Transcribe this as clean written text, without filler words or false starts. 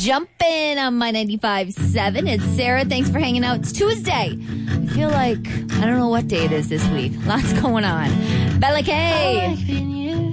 jumping on my 95.7. It's Sarah. Thanks for hanging out. It's Tuesday. I feel like, I don't know what day it is this week. Lots going on. Bella K.